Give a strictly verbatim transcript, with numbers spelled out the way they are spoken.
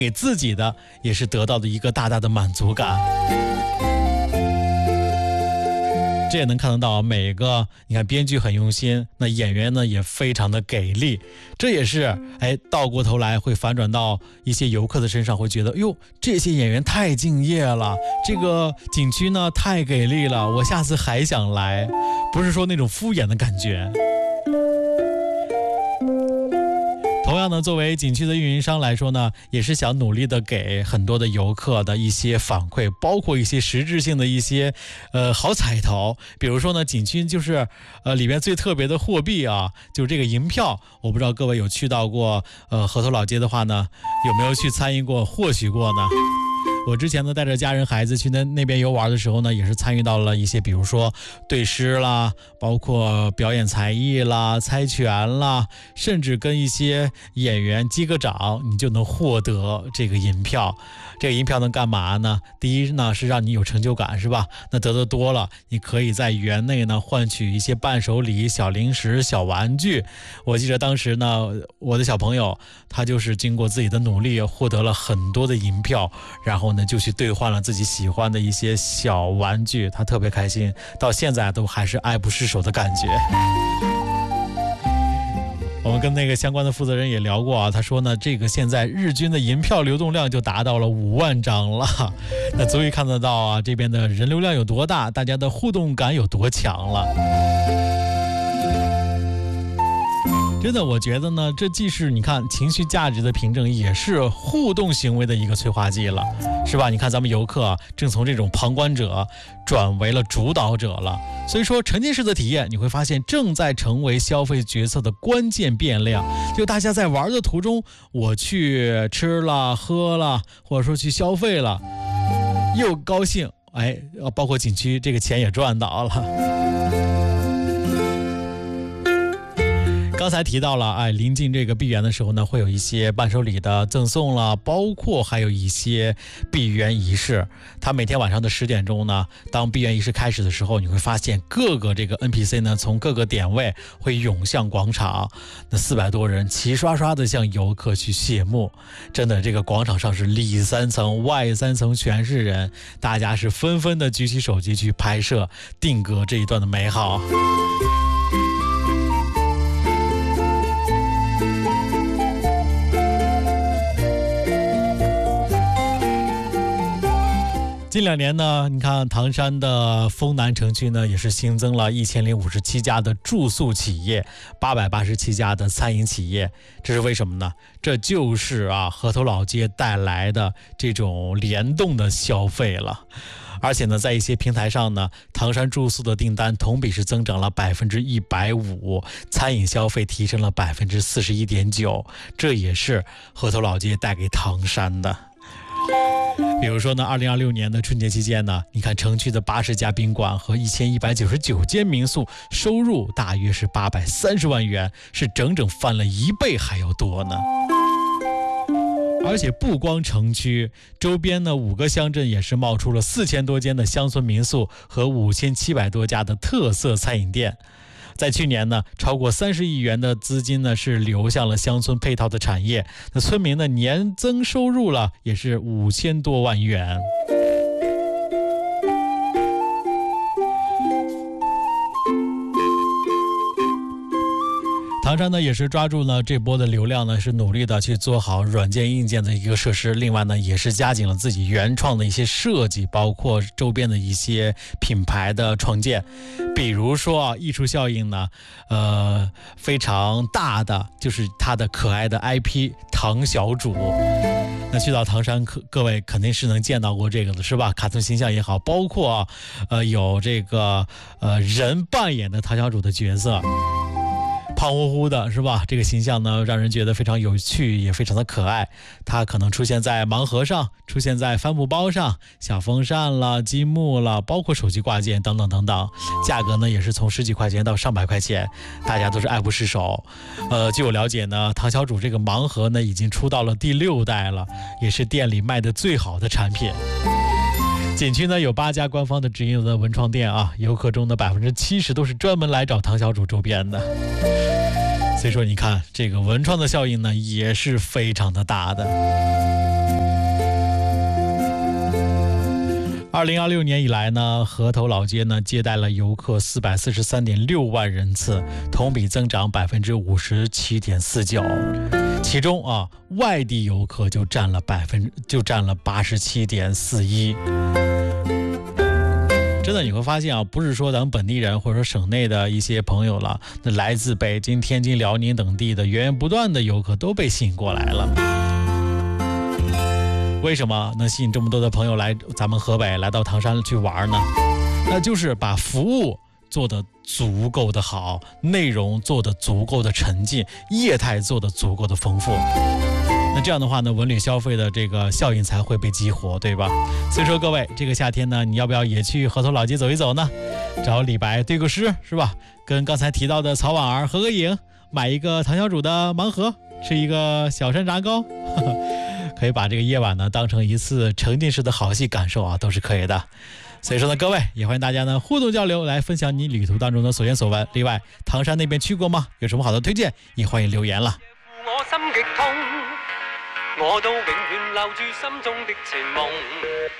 给自己的也是得到的一个大大的满足感。这也能看得到每个，你看编剧很用心，那演员呢也非常的给力，这也是哎倒过头来会反转到一些游客的身上，会觉得哟，这些演员太敬业了，这个景区呢太给力了，我下次还想来，不是说那种敷衍的感觉。同样呢，作为景区的运营商来说呢，也是想努力的给很多的游客的一些反馈，包括一些实质性的一些呃好彩头。比如说呢，景区就是呃里边最特别的货币啊，就是这个银票。我不知道各位有去到过呃河头老街的话呢，有没有去参与过，获取过呢？我之前呢带着家人孩子去那那边游玩的时候呢，也是参与到了一些比如说对诗啦，包括表演才艺啦、猜拳啦，甚至跟一些演员击个掌，你就能获得这个银票。这个银票能干嘛呢？第一呢是让你有成就感，是吧？那得的多了，你可以在园内呢换取一些伴手礼、小零食、小玩具。我记得当时呢，我的小朋友他就是经过自己的努力获得了很多的银票，然后呢就去兑换了自己喜欢的一些小玩具，他特别开心，到现在都还是爱不释手的感觉。我们跟那个相关的负责人也聊过啊，他说呢，这个现在日均的银票流动量就达到了五万张了，那足以看得到啊，这边的人流量有多大，大家的互动感有多强了。真的，我觉得呢，这既是你看情绪价值的凭证，也是互动行为的一个催化剂了，是吧？你看咱们游客啊，正从这种旁观者转为了主导者了。所以说，沉浸式的体验，你会发现正在成为消费决策的关键变量。就大家在玩的途中，我去吃了、喝了，或者说去消费了，又高兴，哎，包括景区这个钱也赚到了。刚才提到了，哎，临近这个闭园的时候呢，会有一些伴手礼的赠送了，包括还有一些闭园仪式。它每天晚上的十点钟呢，当闭园仪式开始的时候，你会发现各个这个 N P C 呢，从各个点位会涌向广场，那四百多人齐刷刷的向游客去谢幕。真的，这个广场上是里三层外三层全是人，大家是纷纷的举起手机去拍摄定格这一段的美好。近两年呢，你看唐山的丰南城区呢，也是新增了一千零五十七家的住宿企业，八百八十七家的餐饮企业。这是为什么呢？这就是啊河头老街带来的这种联动的消费了。而且呢，在一些平台上呢，唐山住宿的订单同比是增长了百分之一百五，餐饮消费提升了百分之四十一点九，这也是河头老街带给唐山的。比如说呢，二零二六年的春节期间呢，你看城区的八十家宾馆和一千一百九十九间民宿收入大约是八百三十万元，是整整翻了一倍还要多呢。而且不光城区，周边呢五个乡镇也是冒出了四千多间的乡村民宿和五千七百多家的特色餐饮店。在去年呢，超过三十亿元的资金呢是流向了乡村配套的产业，那村民的年增收入了也是五千多万元。唐山呢也是抓住了这波的流量呢，是努力的去做好软件硬件的一个设施，另外呢也是加紧了自己原创的一些设计，包括周边的一些品牌的创建。比如说啊，艺术效应呢呃非常大的就是它的可爱的 I P 唐小主。那去到唐山，各各位肯定是能见到过这个的，是吧？卡通形象也好，包括啊呃有这个呃人扮演的唐小主的角色，胖乎乎的，是吧？这个形象呢，让人觉得非常有趣，也非常的可爱。它可能出现在盲盒上，出现在帆布包上，小风扇了、积木了，包括手机挂件等等等等。价格呢，也是从十几块钱到上百块钱，大家都是爱不释手。呃，据我了解呢，唐小主这个盲盒呢，已经出到了第六代了，也是店里卖的最好的产品。景区呢有八家官方的直营的文创店啊，游客中的百分之七十都是专门来找唐小主周边的。所以说你看这个文创的效应呢也是非常的大的。 二零二六年以来呢，河头老街呢接待了游客四百四十三点六万人次，同比增长百分之五十七点四九。其中啊，外地游客就占了百分就占了八十七点四一。真的你会发现啊，不是说咱们本地人或者说省内的一些朋友了，那来自北京、天津、辽宁等地的源源不断的游客都被吸引过来了。为什么能吸引这么多的朋友来咱们河北来到唐山去玩呢？那就是把服务做得足够的好，内容做得足够的沉浸，业态做得足够的丰富。那这样的话呢，文旅消费的这个效应才会被激活，对吧？所以说各位，这个夏天呢，你要不要也去河头老街走一走呢？找李白对个诗是吧？跟刚才提到的曹婉儿合个影，买一个唐小主的盲盒，吃一个小山楂糕，呵呵，可以把这个夜晚呢当成一次沉浸式的好戏感受啊，都是可以的。所以说呢，各位也欢迎大家呢互动交流，来分享你旅途当中的所见所闻。另外，唐山那边去过吗？有什么好的推荐？也欢迎留言了。 我心極痛，我都永遠留住心中的情夢。